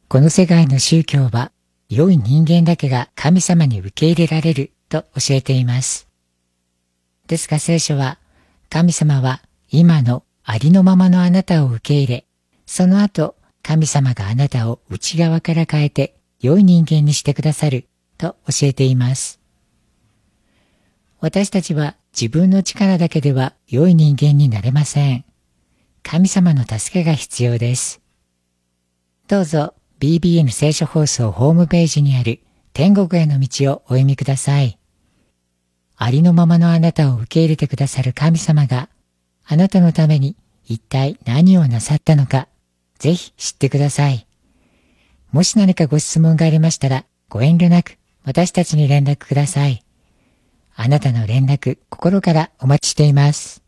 この世界の宗教は、良い人間だけが神様に受け入れられると教えています。ですが聖書は、神様は今のありのままのあなたを受け入れ、その後、神様があなたを内側から変えて良い人間にしてくださると教えています。私たちは自分の力だけでは良い人間になれません。神様の助けが必要です。どうぞ BBN 聖書放送ホームページにある天国への道をお読みください。ありのままのあなたを受け入れてくださる神様があなたのために一体何をなさったのか、ぜひ知ってください。もし何かご質問がありましたらご遠慮なく私たちに連絡ください。あなたの連絡、心からお待ちしています。